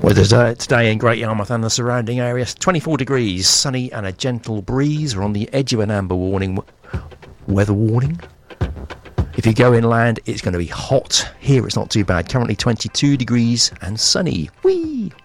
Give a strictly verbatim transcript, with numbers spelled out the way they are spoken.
Weather today in Great Yarmouth and the surrounding areas, twenty-four degrees, sunny and a gentle breeze. We're on the edge of an amber warning, weather warning. If you go inland, it's going to be hot. Here it's not too bad. Currently twenty-two degrees and sunny. Whee!